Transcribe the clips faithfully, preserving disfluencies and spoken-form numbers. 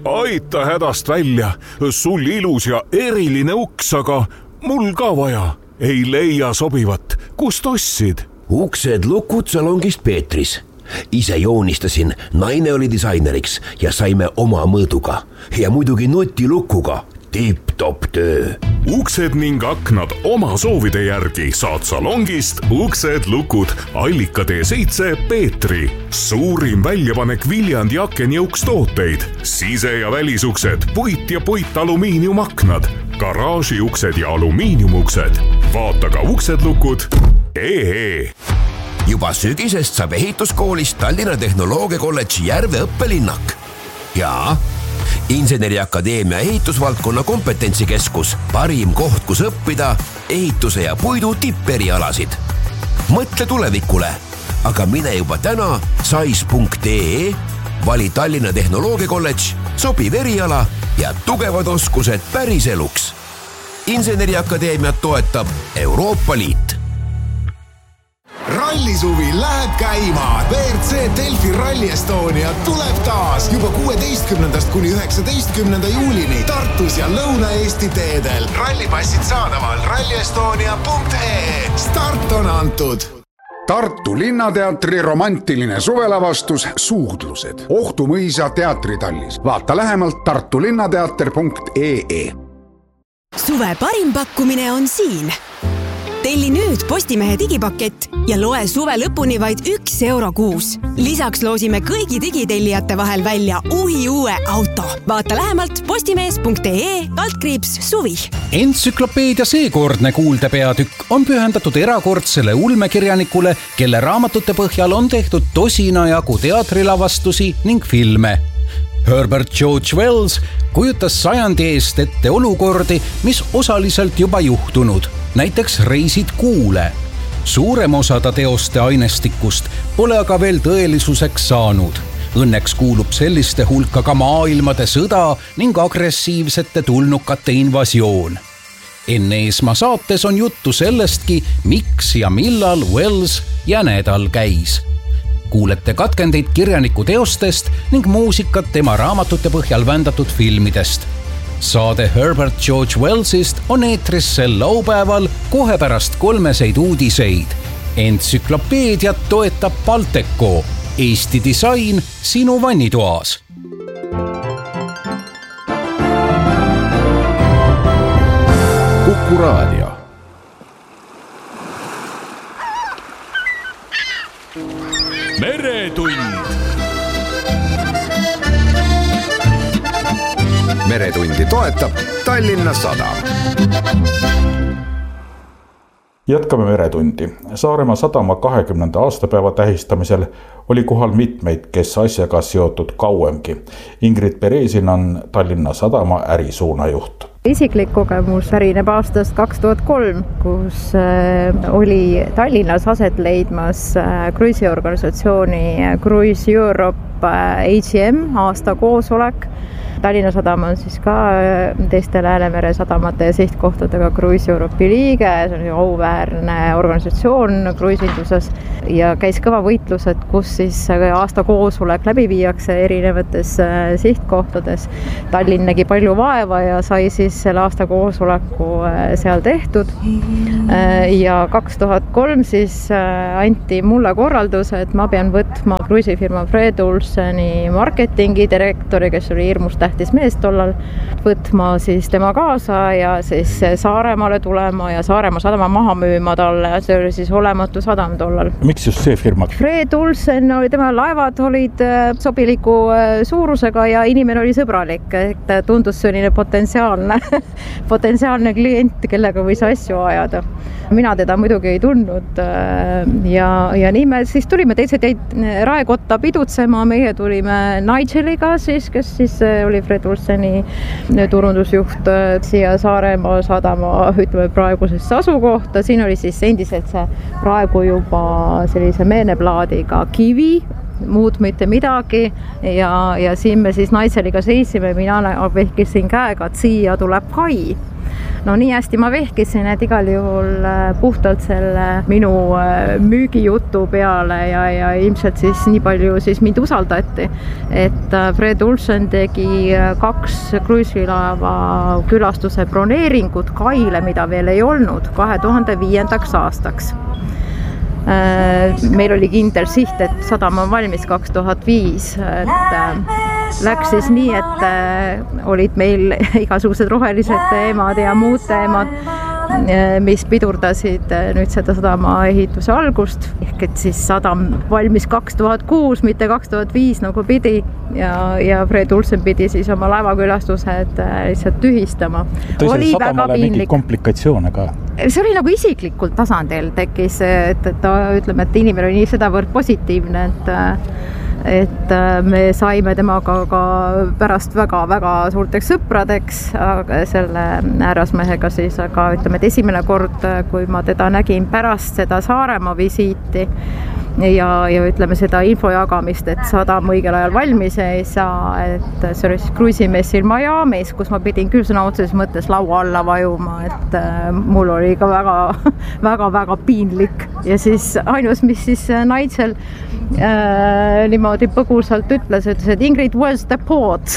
aita hädast välja, sul ilus ja eriline uks, aga mul ka vaja. Ei leia sobivat, kust ostsid? Uksed lukud salongist Peetris. Ise joonistasin, naine oli disaineriks ja saime oma mõõduga. Ja muidugi nutilukuga. Tip-top töö. Uksed ning aknad oma soovide järgi saad salongist Uksed lukud Allika tee seitse Peetri. Suurim väljapanek Viljandi aken ja ukstooteid. Sise- ja välisuksed, puit ja puit alumiiniumaknad, garaažiuksed ja alumiiniumuksed. Vaata ka Uksed lukud. Ee. Juba sügisest saab ehituskoolist Tallinna Tehnoloogia Kolledži Järve õppelinnak. Ja Inseneriakadeemia ehitusvaldkonna kompetentsikeskus, parim koht, kus õppida ehituse ja puidu tipperialasid. Mõtle tulevikule, aga mine juba täna sais punkt ee, vali Tallinna Tehnoloogia Kolledž, sobiv eriala ja tugevad oskused päris eluks. Inseneriakadeemiat toetab Euroopa Liit. Rallisuvi läheb käima. V R C Delfi Rally Estonia tuleb taas juba kuueteistkümnendast kuni üheksateistkümnenda juulini Tartus ja Lõuna-Eesti teedel. Rallipassid saadaval ralli estonia punkt ee. Start on antud. Tartu Linnateatri romantiline suvelavastus Suudlused. Ohtumõisa teatritallis. Vaata lähemalt tartu linnateater punkt ee. Suve parim pakkumine on siin. Telli nüüd Postimehe digipakett ja loe suve lõpuni vaid üks euro kuus. Lisaks loosime kõigi digitellijate vahel välja uhi uue auto. Vaata lähemalt postimees punkt ee kaldkriips suvi. Entsüklopeedia seekordne kuuldepeatükk on pühendatud erakordsele ulmekirjanikule, kelle raamatute põhjal on tehtud tosina jagu teatrilavastusi ning filme. Herbert George Wells kujutas sajandi eest ette olukordi, mis osaliselt juba juhtunud, näiteks reisid kuule. Suurem osa ta teoste ainestikust pole aga veel tõelisuseks saanud. Õnneks kuulub selliste hulka ka maailmade sõda ning agressiivsete tulnukate invasioon. Enne Eesma saates on juttu sellestki, miks ja millal Wells jänedal käis. Kuulete katkendeid kirjaniku teostest ning muusikat tema raamatute põhjal vändatud filmidest. Saade Herbert George Wellsist on eetris sel laupäeval kohe pärast kolmeseid uudiseid. Entsüklopeediat toetab Balteco. Eesti disain sinu vannitoas. Kuku Raadio. Meretund. Meretundi toetab Tallinna Sadam. Jätkame Meretundi. Saaremaa sadama kahekümnenda aastapäeva tähistamisel oli kohal mitmeid, kes asjaga seotud kauemgi. Ingrid Peresin on Tallinna Sadama ärisuunajuht. Isiklik kogemus pärineb aastast kaks tuhat kolm, kus oli Tallinnas aset leidmas kruiisiorganisatsiooni Cruise Europe A G M aasta koosolek. Tallinna Sadam on siis ka teiste Läänemere sadamate ja sihtkohtadega Cruise Europe'i liige, see on auväärne organisatsioon kruiisinduses ja käis kõva võitlus, et kus siis aasta koosolek läbi viiakse erinevates sihtkohtades. Tallinn nägi palju vaeva ja sai siis selle aasta koosoleku seal tehtud ja kaks tuhat kolm siis anti mulle korraldus, et ma pean võtma kruiisifirma Fred Olseni marketingi direktori, kes oli hirmus tähtis mees tollal, võtma siis tema kaasa ja siis Saaremaale tulema ja Saaremaa sadama maha müüma talle. See oli siis olematu sadam tollal. Miks just see firma? Fred Olsen oli, tema laevad olid sobiliku suurusega ja inimene oli sõbralik, et tundus selline potentsiaalne, potentsiaalne klient, kellega võis asju ajada. Mina teda muidugi ei tundnud ja, ja nii me siis tulime teised jäid Raekotta pidutsema, meie tulime Nigeliga siis, kes siis oli Fred Olseni turundusjuht siia Saaremaa sadama, ütleme praegusesse asukohta. Siin oli siis endiselt see praegu juba sellise meeneplaadiga kivi, muud mitte midagi ja, ja siin me siis Nigeliga seisime, mina vehkisin käega, et siia tuleb kai. no nii hästi ma vehkisin, et igal juhul puhtalt selle minu müügijutu peale ja, ja ilmselt siis nii palju siis mind usaldati, et Fred Olsen tegi kaks kruiisilaeva külastuse broneeringut kaile, mida veel ei olnud, kahe tuhande viiendaks aastaks. Meil oli kindel siht, et sadam on valmis kaks tuhat viis, et läks siis nii, et olid meil igasugused rohelised teemad ja muud teemad, mis pidurdasid nüüd seda sadama ehituse algust, ehk et siis sadam valmis kaks tuhat kuus, mitte kaks tuhat viis nagu pidi ja, ja Fred Olsen pidi siis oma laevakülastused lihtsalt tühistama. Tõsi, sadamale mingi komplikatsioone ka? See oli nagu isiklikult tasandil tekkis, et, et ütleme, et inimene oli nii sedavõrd positiivne, et et me saime temaga ka pärast väga-väga suurteks sõpradeks selle härrasmehega siis, aga ütleme, et esimene kord, kui ma teda nägin pärast seda Saaremaa visiiti ja, ja ütleme seda info jagamist, et sadam õigel ajal valmis ei saa, et see oli siis kruiisimessil Miamis, kus ma pidin küll sõna otseses mõttes laua alla vajuma, et mul oli ka väga, väga, väga piinlik ja siis ainus, mis siis Nigel äh, niimoodi põgusalt ütles, ütles, et Ingrid, where's the port?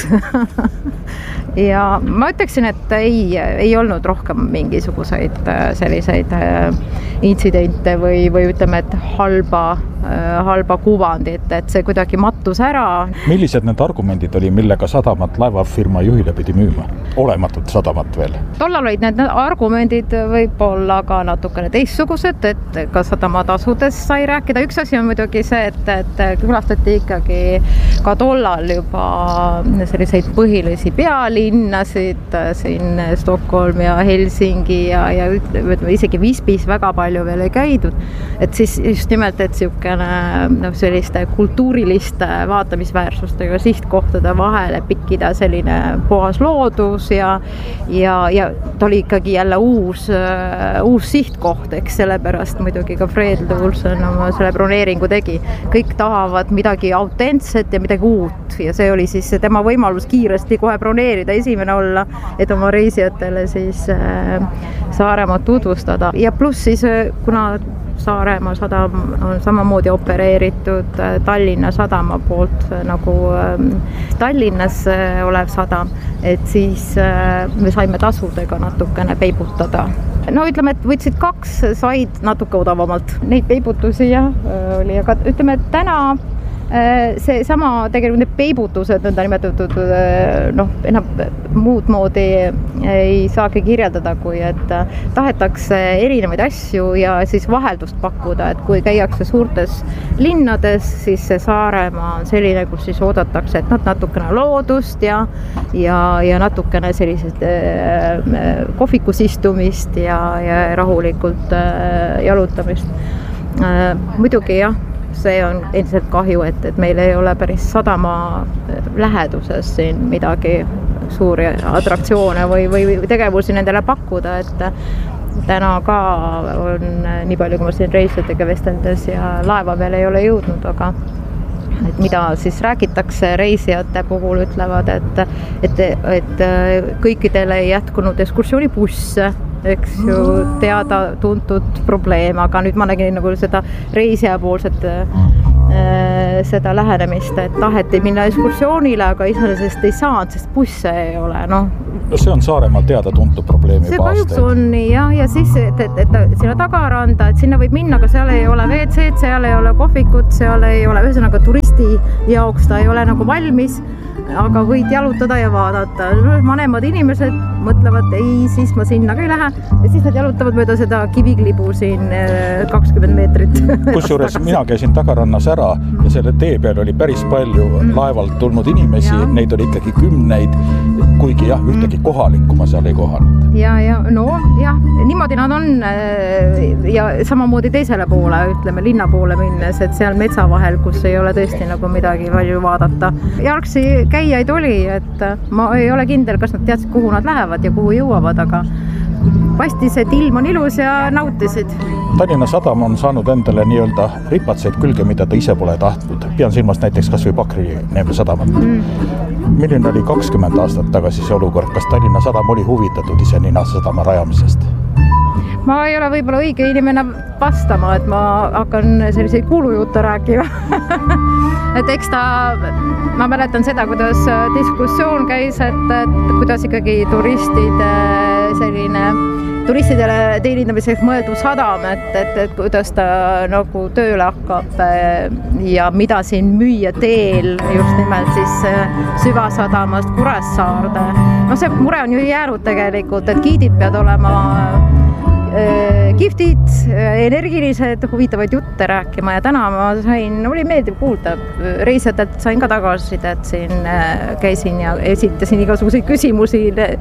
ja ma ütleksin, et ei, ei olnud rohkem mingisuguseid selliseid intsidente või, või ütleme, et halba, halba kuvandit, et see kuidagi mattus ära. Millised need argumendid oli, millega sadamat laevafirma juhile pidi müüma? Olematut sadamat veel? Tollal olid need argumendid võib-olla ka natukene teistsugused, et ka sadamatasudes sai rääkida. Üks asi on muidugi see, et, et külastati ikkagi ka tollal juba selliseid põhilisi pealinnasid, siin Stockholm ja Helsingi ja, ja ütleme, isegi Vispis väga palju veel ei käidud. Et siis just nimelt, et siukene no, selliste kultuuriliste vaatamisväärsustega sihtkohtade vahele pikkida selline puhas loodus ja, ja, ja ta oli ikkagi jälle uus, uus sihtkoht, eks sellepärast muidugi ka Fred Olsen oma selle broneeringu tegi. Kõik tahavad midagi autentset ja midagi uut ja see oli siis tema võimalus kiiresti kohe broneerida, esimene olla, et oma reisijatele siis Saaremaad tutvustada ja pluss siis kuna Saaremaa sadam on samamoodi opereeritud Tallinna sadama poolt nagu Tallinnas olev sadam, et siis me saime tasudega natukene peibutada. No ütleme, et võtsid kaks, said natuke odavamalt. Neid peibutusi jah, oli, aga ütleme, et täna see sama tegelikult need peibutused nõnda nimetatud noh, enam muud moodi ei saagi kirjeldada, kui et tahetakse erinevaid asju ja siis vaheldust pakkuda, et kui käiakse suurtes linnades, siis see Saaremaa on selline, kus siis oodatakse, et natukene loodust ja, ja, ja natukene sellised kohvikus istumist ja, ja rahulikult jalutamist. Muidugi jah, see on endiselt kahju, et, et meil ei ole päris sadama läheduses siin midagi suuri atraktsioone või, või tegevusi nendele pakkuda, et täna ka on nii palju, kui ma siin reisijatega vesteldes ja laeva veel ei ole jõudnud, aga et mida siis räägitakse reisijate puhul, ütlevad, et, et, et kõikidele ei jätkunud ekskursioonibusse, eks ju, teada tuntud probleem, aga nüüd ma nägin nagu seda reisijapoolset seda lähenemist, et taheti minna ekskursioonile, aga isesest ei saanud, sest busse ei ole, noh. See on Saaremaal teada tuntud probleemi see kahjuks on nii, jah, ja siis, et, et, et sinna tagaranda, et sinna võib minna, aga seal ei ole V C-d, seal ei ole kohvikut, seal ei ole, ühesõnaga turisti jaoks ta ei ole nagu valmis, aga võid jalutada ja vaadata. Vanemad inimesed mõtlevad, ei, siis ma sinna ka ei lähe ja siis nad jalutavad mööda seda kiviklibu siin kakskümmend meetrit. Kusjuures mina käisin tagarannas ära ja selle tee peal oli päris palju laevalt tulnud inimesi, ja. Neid oli ikkagi kümneid, kuigi jah, ühtegi kohalikuma seal ei kohanud. Ja, ja, no jah, niimoodi nad on ja samamoodi teisele poole, ütleme linna poole minnes, et seal metsa vahel, kus ei ole tõesti nagu midagi palju vaadata. Jalgsi käijaid oli, et ma ei ole kindel, kas nad teadsid, kuhu nad lähevad ja kuhu jõuavad, aga paistis, et ilm on ilus ja nautisid. Tallinna sadam on saanud endale nii-öelda ripatseid külge, mida ta ise pole tahtnud. Pean silmas näiteks kas või Pakri Neeme sadamat. Mm. Milline oli kakskümmend aastat tagasi see olukord? Kas Tallinna Sadam oli huvitatud ise Ninase sadama rajamisest? Ma ei ole võib-olla õige inimene vastama, et ma hakkan selliseid kuulujutte rääkima. et eks ta, ma mäletan seda, kuidas diskussioon käis, et, et kuidas ikkagi turistide selline turistidele teenindamiseks mõeldud sadam, et, et, et kuidas ta nagu tööle hakkab ja mida siin müüa teel just nimelt siis Süvasadamast Kuressaarde. No see mure on ju jäänud tegelikult, et giidid pead olema kihvtid, energilised, huvitavaid jutte rääkima ja täna ma sain, oli meeldiv kuulda, reisijatelt sain ka tagasisidet, siin käisin ja esitasin igasuguseid küsimusi,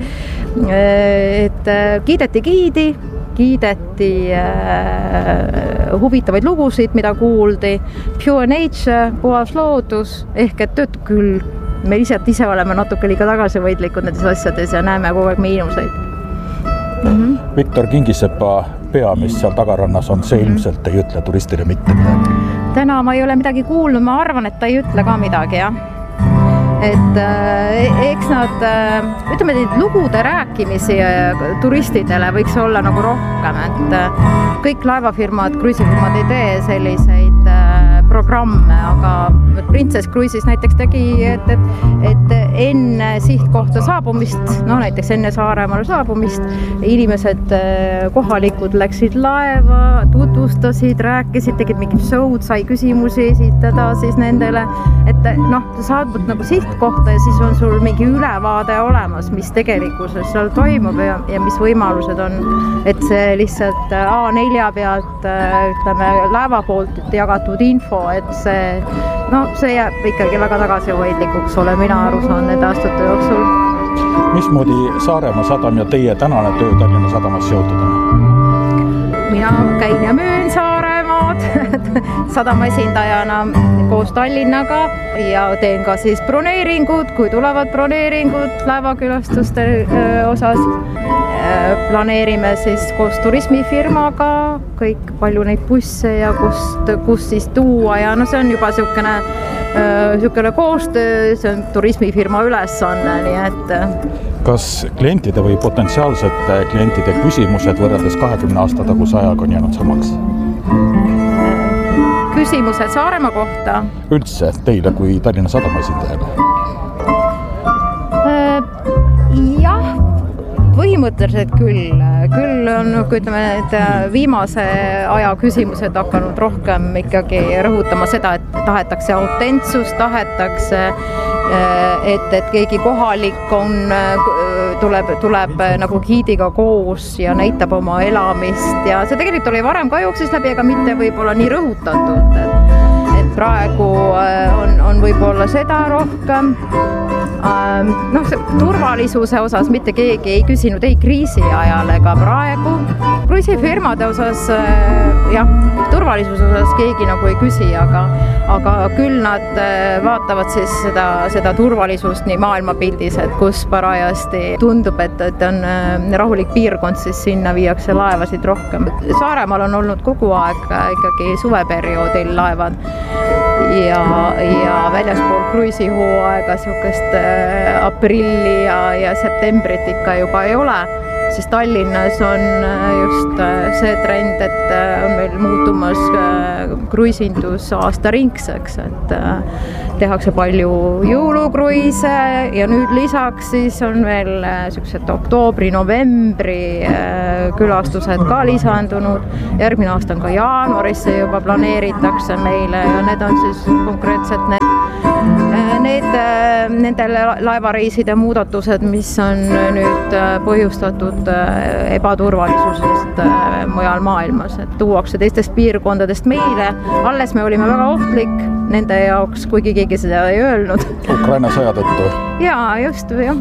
et kiideti giidi, kiideti huvitavaid lugusid, mida kuuldi, pure nature, puhas loodus, ehk et töötab küll. Me lihtsalt ise oleme natuke liiga tagasihoidlikud nendes asjades ja näeme kogu aeg miinuseid. Mm-hmm. Viktor Kingisepa pea, mis seal tagarannas on, see ilmselt ei ütle turistile mitte midagi. Täna ma ei ole midagi kuulnud, ma arvan, et ta ei ütle ka midagi, jah. Et eks nad, ütleme, et lugude rääkimisi turistidele võiks olla nagu rohkem, et kõik laevafirmad, kruiisifirmad ei tee selliseid programme, aga Princess Cruises näiteks tegi, et, et, et enne sihtkohta saabumist, no näiteks enne Saaremaale saabumist, inimesed kohalikud läksid laeva, tutvustasid, rääkisid, tegid mingid show'd, sai küsimusi esitada siis nendele, et noh, saabud nagu sihtkohta ja siis on sul mingi ülevaade olemas, mis tegelikkuses seal toimub ja, ja mis võimalused on, et see lihtsalt A nelja pealt, ütleme, laeva poolt jagatud info, et see, no see jääb ikkagi väga tagasihoidlikuks, ole mina aru saan nende aastate jooksul. Mismoodi Saaremaa sadam ja teie tänane töö Tallinna Sadamas seotud on? Mina käin ja müün Saaremaad sadama esindajana koos Tallinnaga ja teen ka siis broneeringud, kui tulevad broneeringud laevakülastuste osas. Planeerime siis koos turismifirmaga kõik palju neid busse ja kust, kus siis tuua ja no see on juba siukene, siukene koostöö, see on turismifirma ülesanne, nii et. Kas klientide või potentsiaalsete klientide küsimused võrreldes kahekümne aasta taguse ajaga on jäänud samaks? Küsimused Saaremaa kohta? Üldse teile kui Tallinna Sadama esindajale? Jah. Põhimõtteliselt küll, küll on, kui ütleme, et viimase aja küsimused hakanud rohkem ikkagi rõhutama seda, et tahetakse autentsust, tahetakse, et, et keegi kohalik on, tuleb, tuleb nagu giidiga koos ja näitab oma elamist ja see tegelikult oli varem ka jooksis läbi, ega mitte võib-olla nii rõhutatud, et, et praegu on, on võib-olla seda rohkem. Noh, see turvalisuse osas mitte keegi ei küsinud ei kriisi ajal ega praegu. Kruiisifirmade osas, jah, turvalisuse osas keegi nagu ei küsi, aga, aga küll nad vaatavad siis seda, seda turvalisust nii maailmapildis, et kus parajasti tundub, et, et on rahulik piirkond, siis sinna viiakse laevasid rohkem. Saaremaal on olnud kogu aeg ikkagi suveperioodil laevad ja, ja väljaspool kruiisihooaega siukest aprilli ja, ja septembrit ikka juba ei ole, siis Tallinnas on just see trend, et on meil muutumas kruiisindus aastaringseks, et tehakse palju jõulukruiise ja nüüd lisaks siis on veel sellised oktoobri-novembri külastused ka lisandunud. Järgmine aasta on ka jaanuarisse juba planeeritakse meile ja need on siis konkreetselt need Need, nendele laevareiside muudatused, mis on nüüd põhjustatud ebaturvalisusest mujal maailmas, et tuuakse teistest piirkondadest meile. Alles me olime väga ohtlik nende jaoks, kuigi keegi seda ei öelnud. Ukraina sõja tõttu? Jaa, just, jah.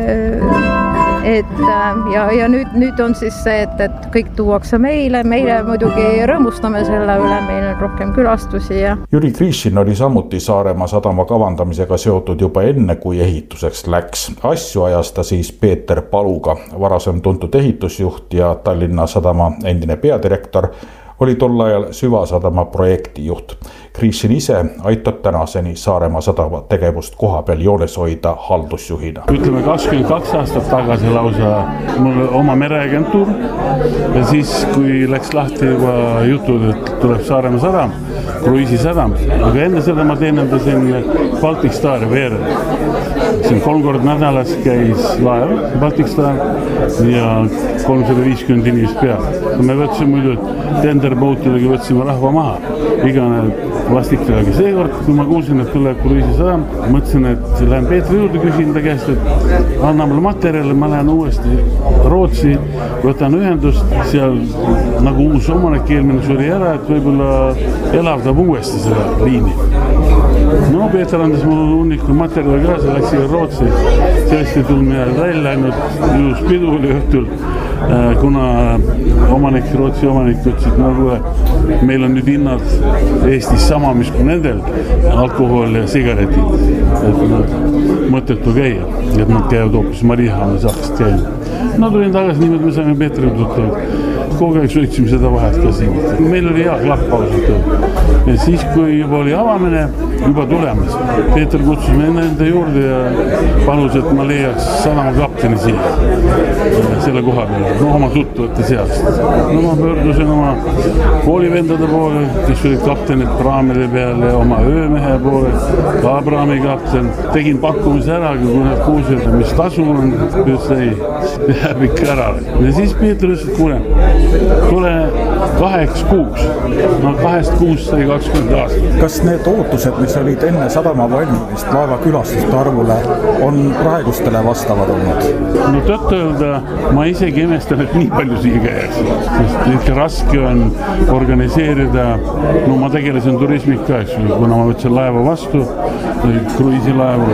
Et, ja, ja nüüd, nüüd on siis see, et, et kõik tuuakse meile, meile muidugi rõõmustame selle üle, meil on rohkem külastusi. Ja. Jüri Krišin oli samuti Saaremaa sadama kavandamisega seotud juba enne, kui ehituseks läks. Asju ajas ta siis Peeter Paluga, varasem tuntud ehitusjuht ja Tallinna Sadama endine peadirektor, oli tol ajal Süvasadama projektijuht. Krissin ise aitab tänaseni Saaremaa sadama tegevust koha peal joones hoida haldusjuhina. Ütleme kakskümmend kaks aastat tagasi lausa mul oma mereagentuur ja siis, kui läks lahti juba jutud, et tuleb Saaremaa sadam, Kruiisi sadam, aga enne seda ma teenendasin Baltic Star veerel. Siin kolm kord nädalas käis laev Baltic Star ja kolmsada viiskümmend inimest peal. Me võtsime muidu tenderbootidega võtsime rahva maha, igane vastikidagi. Seekord, kui ma kuulsin, et tuleb Kruiisi sadam, mõtlesin, et lähen Peetri juurde, küsin ta käest, et anna mulle materjali, ma lähen uuesti Rootsi, võtan ühendust, seal nagu uus omanik eelmine suri ära, et võib-olla elavdab uuesti seda liini. No Peeter andis mul hunniku materjali kaasa, läksin Rootsi, sellest ei tulnud midagi välja, ainult ilus pidu oli õhtul, kuna omanik, Rootsi omanik ütles, et nagu meil on nüüd hinnad Eestis sama, mis kui nendel, alkohol ja sigaretid, et nad mõttetu käia, et nad käivad hoopis Marihaames hakkast käima. No tulin tagasi niimoodi, me saime Peetri tuttavad. Kogu aeg sõitsime seda vahet ka siin. Meil oli hea klapp ausalt. Ja siis, kui juba oli avamine, juba tulemas. Peeter kutsus me enda juurde ja palus, et ma leiaks sadama kapteni siia. Selle koha peale. No oma tuttavate seast. No ma pöördusin oma koolivendade poole, kes olid kaptenid praamide peale, oma öömehe poole, ka praami kapten. Tegin pakkumise ära, kui nad kuusid, mis tasu on, kus ei jääb ikka ära. Ja siis Peeter ütles, et kuule, tule kaheks kuuks, no kahest kuus sai kakskümmend aastat. Kas need ootused, mis olid enne sadama valmimist laeva külastuste arvule, on praegustele vastavad olnud? No tõtt öelda, ma isegi imestan, et nii palju siia käiks. Sest ikka raske on organiseerida, no ma tegelesin turismika, kuna ma võtsin laeva vastu, kruiisilaevu,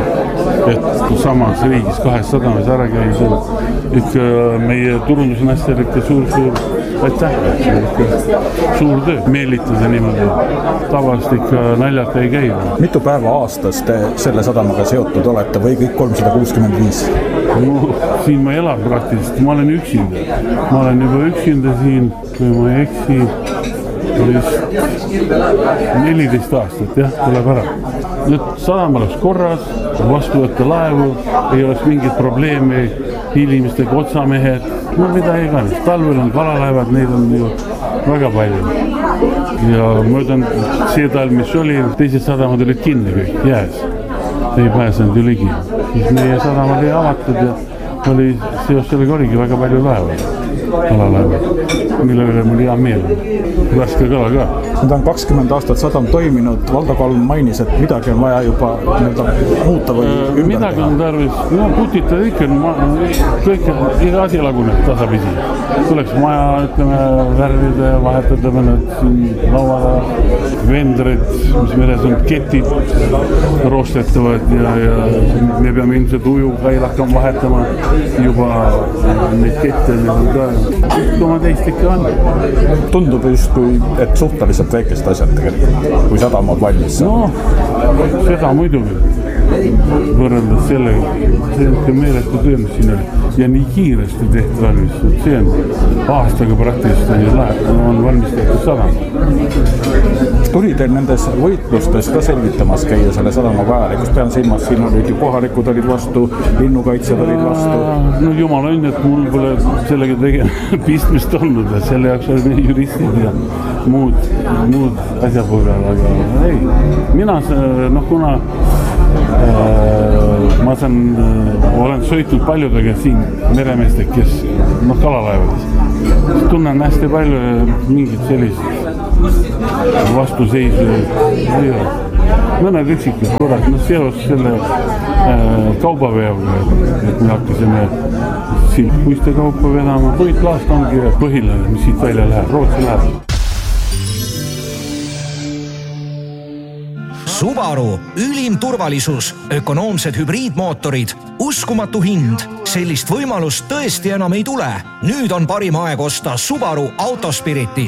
et samas riigis kahes sadamas ära käis. Ikka meie turundus on hästi ikka suur-suur aitäh, suur töö, meelitada niimoodi. Tavaliselt ikka naljalt ei käi. Mitu päeva aastas te selle sadamaga seotud olete või kõik kolmsada kuuskümmend viis? No, siin ma elan praktiliselt, ma olen üksinda. Ma olen juba üksinda siin, kui ma ei eksi, neliteist aastat, jah, tuleb ära. Nüüd sadam oleks korras, vastu võtta laevu, ei oleks mingit probleemi, inimestega otsamehed, no mida iganes. Talvel on kalalaevad, neid on ju väga palju. Ja möödan see talv, mis oli, teised sadamad olid kinni kõik, jääs. Ei pääsenud ju ligi. Siis meie sadam oli avatud ja oli, seos sellega oligi väga palju laevad, kalalaevad, mille üle mul hea meel. Raske kala ka. Nüüd on kakskümmend aastat sadam toiminud, Valdo Kalm mainis, et midagi on vaja juba muuta või ümber. Midagi on tarvis, no putitada ikka, kõik, iga asi laguneb tasapisi. Tuleks maja, ütleme, värvida ja vahetada mõned siin lauala vendrid, mis meres on ketid roostetavad ja, ja me peame ilmselt ujukail hakkama vahetama juba neid kette, ka oma teist ikka on. Tundub just, kui, et suhteliselt väikest asjad tegelikult, kui sadam on valmis. No, seda muidugi võrreldes sellega, see on ka meeletu töö, mis siin oli. Ja nii kiiresti tehti valmis, see on aastaga praktiliselt on valmis tehtud sadam. Tuli teil nendes võitlustes ka selgitamas käia selle sadama vajalikus, pean silmas, siin olid ju kohalikud olid vastu, linnukaitsjad olid vastu. No jumal on, et mul pole sellega tegema pistmist olnud, et selle jaoks olid juristid ja muud, muud asjapõgad, aga ei, mina see, noh kuna äh, ma saan, äh, olen sõitnud paljudega siin meremeestek, kes noh, kalalaevades, tunnen hästi palju mingit sellist vastuseisu ei ole. Mõned üksikud korrad, no seos selle äh, kaubaveoga, et me hakkasime siin puiste kaupa vedama. Puitlaast ongi põhiline, mis siit välja läheb, Rootsi läheb. Subaru, ülim turvalisus, ökonoomsed hübriidmootorid, uskumatu hind. Sellist võimalust tõesti enam ei tule. Nüüd on parim aeg osta Subaru Autospiritist.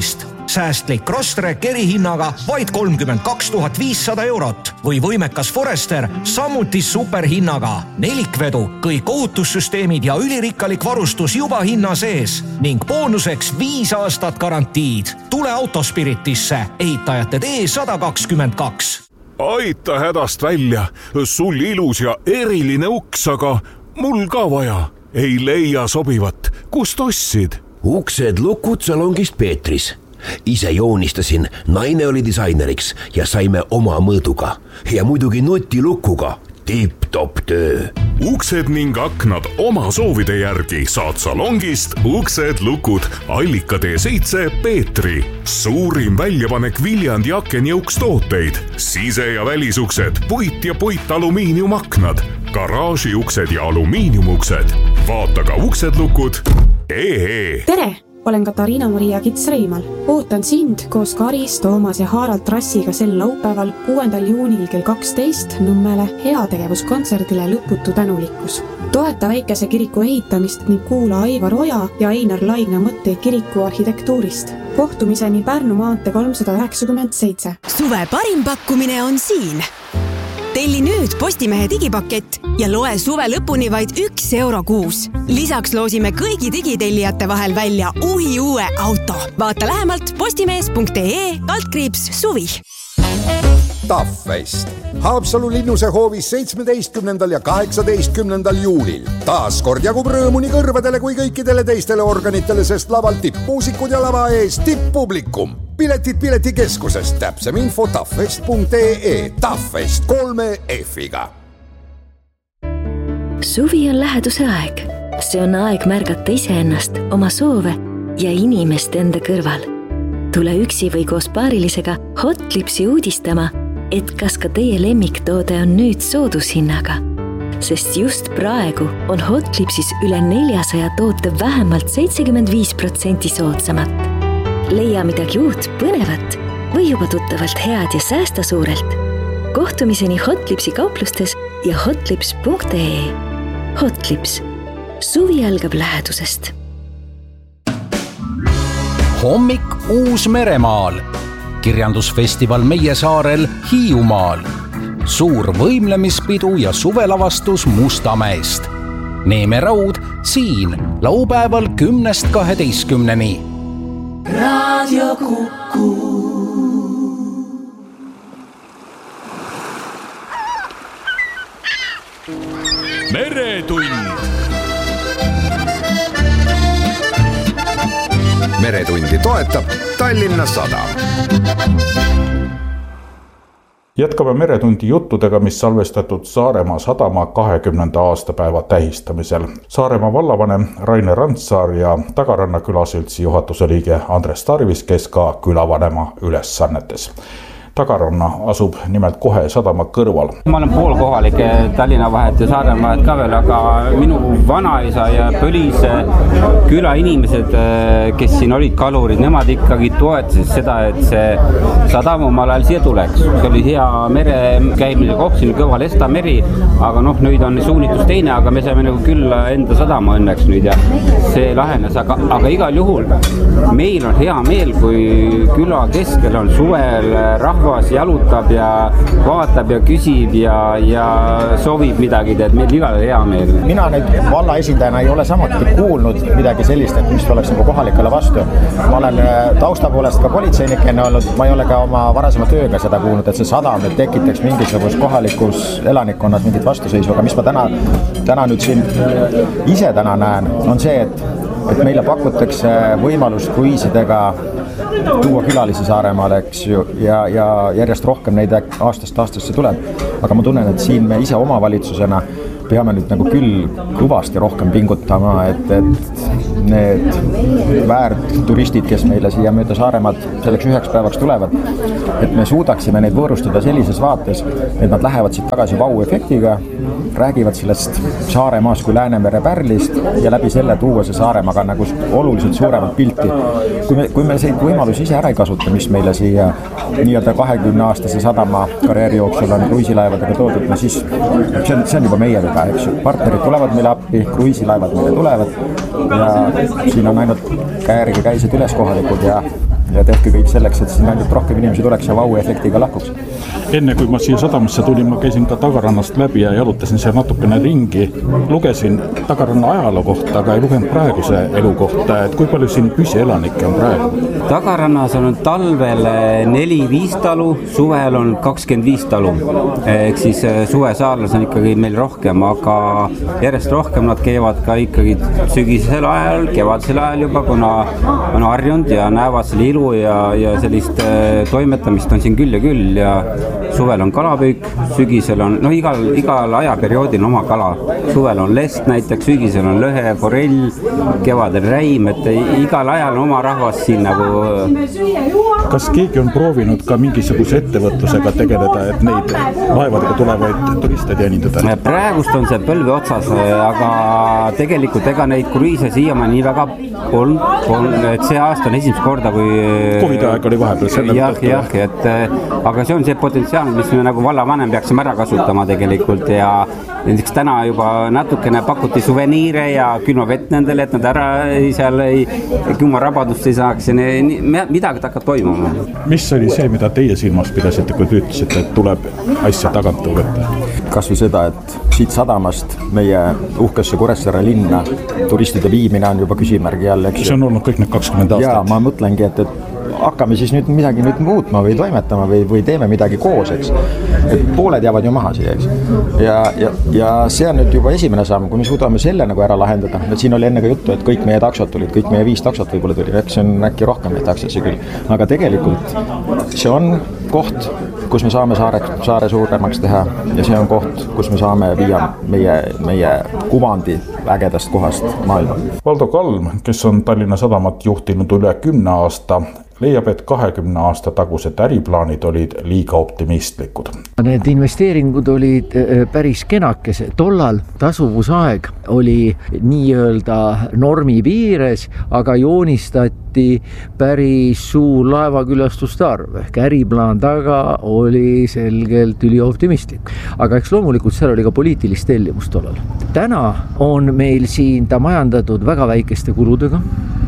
säästlik Crosstrek erihinnaga vaid kolmkümmend kaks tuhat viissada eurot või võimekas Forester samuti superhinnaga. Nelikvedu, kõik ohutussüsteemid ja ülirikkalik varustus juba hinna sees ning boonuseks viis aastat garantiid. Tule Autospiritisse, ehitajate tee sada kakskümmend kaks. Aita hädast välja, sul ilus ja eriline uks, aga mul ka vaja. Ei leia sobivat, kust ostsid? Uksed lukud salongist Peetris. Ise joonistasin, naine oli disaineriks ja saime oma mõõduga. Ja muidugi nutilukuga. Tip-top töö. Uksed ning aknad oma soovide järgi saad salongist Uksed lukud Allika tee seitse Peetri. Suurim väljapanek Viljandi akenjõuks tooteid. Sise- ja välisuksed, puit ja puitalumiiniumaknad, garaažiuksed ja alumiiniumuksed. Vaata ka Uksed lukud. Ehe. Tere! Olen Katariina-Maria Kits-Reimal. Ootan sind koos Karis, Toomas ja Harald Trassiga sel laupäeval kuuendal juunil kell kaksteist Nõmmele heategevuskontserdile Lõputu tänulikkus. Toeta väikese kiriku ehitamist ning kuula Aivar Oja ja Einar Laigna mõtteid kiriku arhitektuurist. Kohtumiseni Pärnu maantee kolmsada üheksakümmend seitse. Suve parim pakkumine on siin. Telli nüüd Postimehe digipakett ja loe suve lõpuni vaid üks euro kuus. Lisaks loosime kõigi digitellijate vahel välja uhi uue auto. Vaata lähemalt postimees punkt ee kaldkriips suvi. Taffest. Haapsalu linnuse hoovis seitsmeteistkümnendal ja kaheksateistkümnendal juulil. Taas kord jagub rõõmu nii kõrvadele kui kõikidele teistele organitele, sest laval tippmuusikud ja lava ees tipppublikum. Piletid piletikeskusest, täpsem info taffest punkt ee, Taffest kolme F-iga. Suvi on läheduse aeg. See on aeg märgata iseennast, oma soove ja inimest enda kõrval. Tule üksi või koos paarilisega Hotlipsi uudistama, et kas ka teie lemmiktoode on nüüd soodushinnaga. Sest just praegu on Hotlipsis üle neljasaja toote vähemalt seitsekümmend viis protsenti soodsamat. Leia midagi uut, põnevat või juba tuttavalt head ja säästa suurelt. Kohtumiseni Hotlipsi kauplustes ja hotlips punkt ee. Hotlips. Suvi algab lähedusest. Hommik Uus-Meremaal. Kirjandusfestival meie saarel Hiiumaal. Suur võimlemispidu ja suvelavastus Mustamäest. Neeme Raud siin laupäeval kümnest kaheteistkümneni. Radio Kuku. Meretund. Meretundi toetab Tallinna Sadam. Jätkame Meretundi juttudega, mis salvestatud Saaremaa sadama kahekümnenda aastapäeva tähistamisel. Saaremaa vallavanem Raine Randsaar ja Tagaranna külasüldsi juhatuse liige Andres Tarvis, kes ka külavanema ülesannetes. Tagaranna asub nimelt kohe sadama kõrval. Ma olen pool kohalik Tallinna vahet ja Saaremaa vahet ka veel, aga minu vanaisa ja Põlise küla inimesed, kes siin olid kalurid, nemad ikkagi toetasid seda, et see sadam omal ajal siia tuleks. See oli hea mere käimine koht, siin kõval Esta meri, aga noh, nüüd on suunitus teine, aga me saime nagu küll enda sadama õnneks nüüd ja see lahenes, aga, aga igal juhul meil on hea meel, kui küla keskel on suvel rahva jalutab ja vaatab ja küsib ja, ja soovib midagi, et meil igal hea meel. Mina nüüd valla esindajana ei ole samuti kuulnud midagi sellist, et mis oleks nagu kohalikele vastu. Ma olen tausta poolest ka politseinikene olnud, ma ei ole ka oma varasema tööga seda kuulnud, et see sadam nüüd tekitaks mingisugust kohalikus elanikkonnas mingit vastuseisu, aga mis ma täna, täna nüüd siin ise täna näen, on see, et, et meile pakutakse võimalust kruiisidega tuua külalisi Saaremaale, eks ju, ja, ja järjest rohkem neid aastast aastasse tuleb. Aga ma tunnen, et siin me ise omavalitsusena peame nüüd nagu küll kõvasti rohkem pingutama, et, et need väärturistid, kes meile siia mööda Saaremaad selleks üheks päevaks tulevad, et me suudaksime neid võõrustada sellises vaates, et nad lähevad siit tagasi vau-efektiga, räägivad sellest Saaremaast kui Läänemere pärlist ja läbi selle tuua see Saaremaaga nagu oluliselt suuremat pilti. Kui me, kui me neid võimalusi ise ära ei kasuta, mis meile siia nii-öelda kahekümne aastase sadama karjääri jooksul on kruiisilaevadega toodud, siis see on, see on juba meie viga, eks ju. Partnerid tulevad meile appi, kruiisilaevad meile tulevad ja siin on ainult käärgi käised üles kohalikud ja ja tehke kõik selleks, et siin ainult rohkem inimesi tuleks ja vau-efektiga lahkuks. Enne kui ma siia sadamasse tulin, ma käisin ka Tagarannast läbi ja jalutasin seal natukene ringi. Lugesin Tagaranna ajaloo kohta, aga ei lugenud praeguse elu kohta, et kui palju siin püsielanikke on praegu? Tagarannas on talvel neli-viis talu, suvel on kakskümmend viis talu. Ehk siis suvesaarlas on ikkagi meil rohkem, aga järjest rohkem nad käivad ka ikkagi sügisel ajal, kevadisel ajal juba, kuna on harjunud ja näevad selle ilu ja, ja sellist toimetamist on siin küll ja küll ja suvel on kalapüük, sügisel on, no igal, igal ajaperioodil oma kala. Suvel on lest näiteks, sügisel on lõhe, forell, kevadel räim, et igal ajal on oma rahvas siin nagu. Kas keegi on proovinud ka mingisuguse ettevõtlusega tegeleda, et neid laevadega tulevaid turiste teenindada? Praegust on see põlve otsas, aga tegelikult ega neid kruiise siiama nii väga on, on, et see aasta on esimest korda, kui Covid aeg oli vahepeal selle jah, jah, et aga see on see potentsiaal, mis me nagu vallavanem peaksime ära kasutama tegelikult ja näiteks täna juba natukene pakuti suveniire ja külmavett nendele, et nad ära seal ei, külma rabadust ei saaks ja ne, midagi hakkab toimuma. Mis oli see, mida teie silmas pidasite, kui te ütlesite, et tuleb asja tagant võtta? Kas või seda, et siit sadamast meie uhkesse Kuressaare linna turistide viimine on juba küsimärgi all. See on olnud kõik need kakskümmend aastat. Ja ma mõtlengi, et, et hakkame siis nüüd midagi nüüd muutma või toimetama või, või teeme midagi koos, eks. Et pooled jäävad ju maha siia, eks. Ja, ja, ja see on nüüd juba esimene samm, kui me suudame selle nagu ära lahendada. Et siin oli enne ka juttu, et kõik meie taksod tulid, kõik meie viis taksot võib-olla tuli, eks see on äkki rohkem neid taksotsi küll. Aga tegelikult see on koht, kus me saame saare, saare suuremaks teha ja see on koht, kus me saame viia meie, meie kuvandi ägedast kohast maailma. Valdo Kalm, kes on Tallinna Sadamat juhtinud üle kümne aasta, leiab, et kahekümne aasta tagused äriplaanid olid liiga optimistlikud. Need investeeringud olid päris kenakese. Tollal tasuvusaeg oli nii-öelda normi piires, aga joonistati päris suur laevakülastuste arv. Ehk äriplaan taga oli selgelt ülioptimistlik. Aga eks loomulikult seal oli ka poliitilist tellimust tollal. Täna on meil siin ta majandatud väga väikeste kuludega.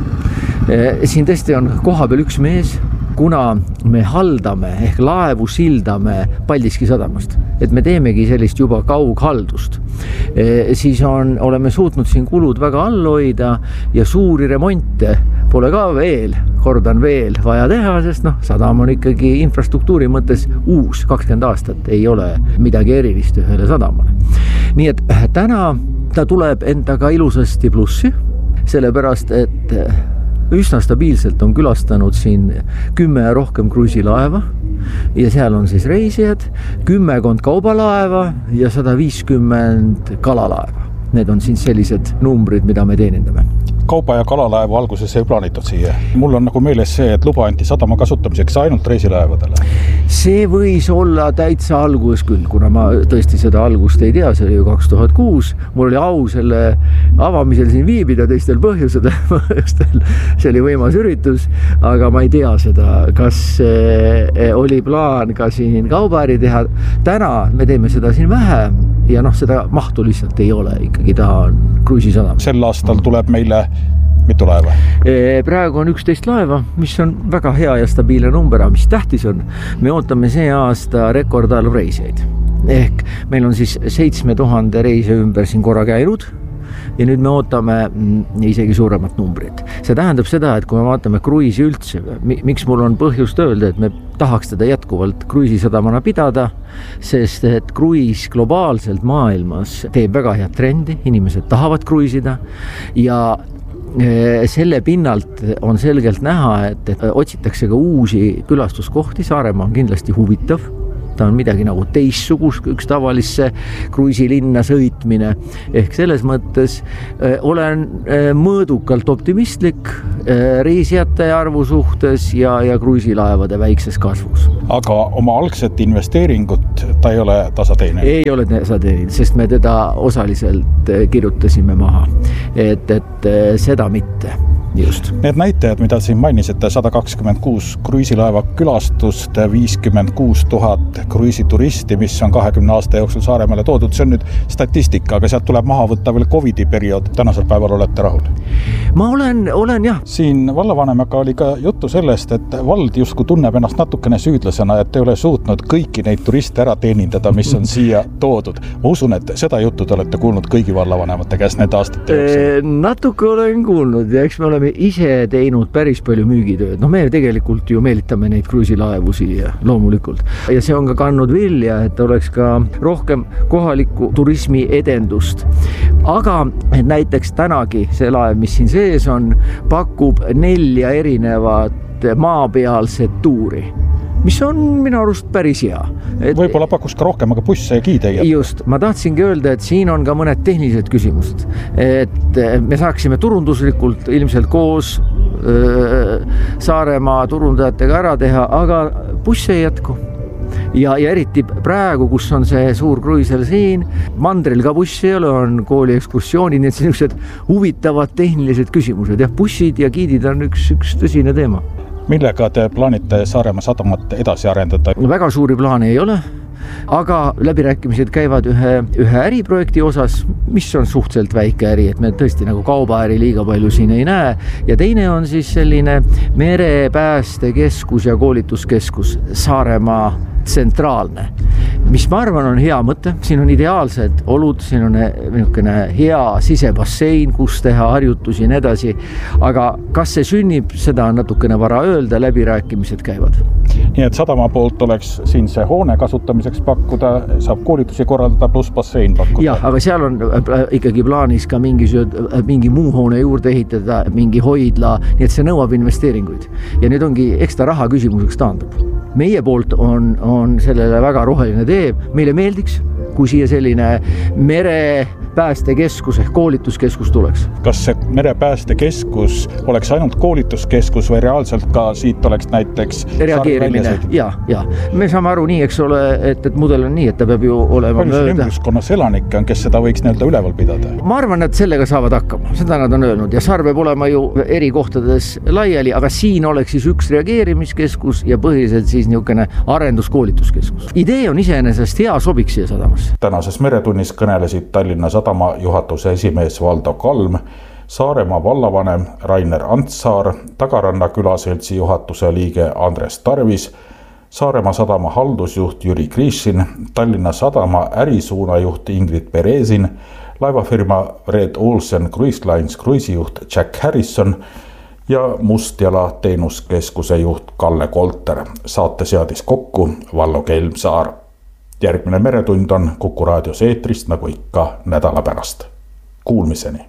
Siin tõesti on koha peal üks mees, kuna me haldame ehk laevu sildame Paldiski sadamast, et me teemegi sellist juba kaughaldust, siis on, oleme suutnud siin kulud väga all hoida ja suuri remonte pole ka veel, kordan veel, vaja teha, sest noh, sadam on ikkagi infrastruktuuri mõttes uus, kakskümmend aastat ei ole midagi erilist ühele sadamale. Nii et täna ta tuleb endaga ilusasti plussi, sellepärast et üsna stabiilselt on külastanud siin kümme rohkem kruiisilaeva ja seal on siis reisijad, kümmekond kaubalaeva ja sada viiskümmend kalalaeva. Need on siin sellised numbrid, mida me teenindame. Kauba- ja kalalaeva alguses ei plaanitud siia. Mul on nagu meeles see, et luba anti sadama kasutamiseks ainult reisilaevadele. See võis olla täitsa alguses küll, kuna ma tõesti seda algust ei tea, see oli ju kaks tuhat kuus. Mul oli au selle avamisel siin viibida teistel põhjustel. See oli võimas üritus, aga ma ei tea seda, kas oli plaan ka siin kaubaäri teha. Täna me teeme seda siin vähe ja noh, seda mahtu lihtsalt ei ole, ikkagi ta on kruiisisadam. Sel aastal tuleb meile mitu laeva? Praegu on üksteist laeva, mis on väga hea ja stabiilne number, mis tähtis on. Me ootame see aasta rekordarv reisijaid. Ehk meil on siis seitsme tuhande reise ümber siin korra käinud ja nüüd me ootame isegi suuremat numbrit. See tähendab seda, et kui me vaatame kruiisi üldse, miks mul on põhjust öelda, et me tahaks teda jätkuvalt kruiisisadamana pidada, sest et kruiis globaalselt maailmas teeb väga head trendi, inimesed tahavad kruiisida ja selle pinnalt on selgelt näha, et, et otsitakse ka uusi külastuskohti. Saaremaa on kindlasti huvitav. Ta on midagi nagu teistsugust, üks tavalisse kruiisilinna sõitmine. Ehk selles mõttes äh, olen äh, mõõdukalt optimistlik äh, reisijate arvu suhtes ja, ja kruiisilaevade väikses kasvus. Aga oma algset investeeringut ta ei ole tasateeninud? Ei ole tasateeninud, sest me teda osaliselt kirjutasime maha. Et, et seda mitte. just. Need näitajad, mida siin mainisite, sada kakskümmend kuus kruiisilaeva külastust, viiskümmend kuus tuhat kruiisituristi, mis on kahekümne aasta jooksul Saaremaale toodud, see on nüüd statistika, aga sealt tuleb maha võtta veel Covidi periood. Tänasel päeval olete rahul? Ma olen, olen jah. Siin vallavanemaga oli ka juttu sellest, et vald justkui tunneb ennast natukene süüdlasena, et ei ole suutnud kõiki neid turiste ära teenindada, mis on siia toodud. Ma usun, et seda juttu te olete kuulnud kõigi vallavanemate käest need aastate jooksul. Natuke olen kuulnud ja eks me oleme ise teinud päris palju müügitööd. No me tegelikult ju meelitame neid kruiisilaevu siia loomulikult. Ja see on ka kandnud vilja, et oleks ka rohkem kohaliku turismi edendust. Aga näiteks tänagi see laev, mis siin sees on, pakub nelja erinevat maapealset tuuri, mis on minu arust päris hea. Et võib-olla pakus ka rohkem, aga busse ja giide ei jätta. Just, ma tahtsingi öelda, et siin on ka mõned tehnilised küsimused. Et me saaksime turunduslikult ilmselt koos öö, Saaremaa turundajatega ära teha, aga busse ei jätku. Ja, ja eriti praegu, kus on see suur kruiisel siin, mandril ka bussi ei ole, on kooli ekskursioonid, nii et sellised huvitavad tehnilised küsimused. Ja bussid ja giidid on üks, üks tõsine teema. Millega te plaanite Saaremaa sadamat edasi arendada? Väga suuri plaane ei ole, aga läbirääkimised käivad ühe, ühe äriprojekti osas, mis on suhteliselt väike äri, et me tõesti nagu kaubaäri liiga palju siin ei näe. Ja teine on siis selline merepäästekeskus ja koolituskeskus Saaremaa tsentraalne, mis ma arvan on hea mõte. Siin on ideaalsed olud, siin on niisugune hea sisebassein, kus teha harjutusi ja nii edasi. Aga kas see sünnib, seda on natukene vara öelda, läbirääkimised käivad. Nii et sadama poolt oleks siin see hoone kasutamiseks pakkuda, saab koolitusi korraldada pluss bassein pakkuda. Jah, aga seal on ikkagi plaanis ka mingi, mingi muu hoone juurde ehitada, mingi hoidla, nii et see nõuab investeeringuid. Ja nüüd ongi ekstra raha küsimuseks taandub. Meie poolt on, on sellele väga roheline tee. Meile meeldiks, kui siia selline merepäästekeskus ehk koolituskeskus tuleks. Kas see merepäästekeskus oleks ainult koolituskeskus või reaalselt ka siit oleks näiteks reageerimine? Ja, ja. Me saame aru nii, eks ole, et, et mudel on nii, et ta peab ju olema palju mööda. Ümbruskonna elanikke on, kes seda võiks nii-öelda üleval pidada? Ma arvan, et sellega saavad hakkama. Seda nad on öelnud ja saar peab olema ju eri kohtades laiali, aga siin oleks siis üks reageerimiskeskus ja põhiliselt siis niisugune arenduskoolituskeskus. Idee on iseenesest hea, sobiks siia sadamasse. Tänases meretunnis kõnelesid Tallinna Sadama juhatuse esimees Valdo Kalm, Saaremaa vallavanem Rainer Antsaar, Tagaranna külaseltsi juhatuse liige Andres Tarvis, Saaremaa Sadama haldusjuht Jüri Krišin, Tallinna Sadama ärisuunajuht Ingrid Beresin, laevafirma Red Olsen Cruise Lines kruiisijuht Jack Harrison ja Mustjala teenuskeskuse juht Kalle Kolter. Saate seadis kokku Vallo Kelmsaar. Järgmine meretund on Kuku raadios eetrist nagu ikka nädala pärast. Kuulmiseni!